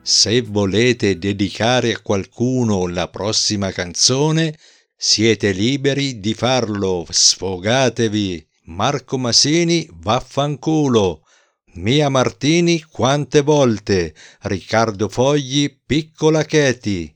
Se volete dedicare a qualcuno la prossima canzone, siete liberi di farlo, sfogatevi. Marco Masini, vaffanculo. Mia Martini, quante volte. Riccardo Fogli, piccola Katy.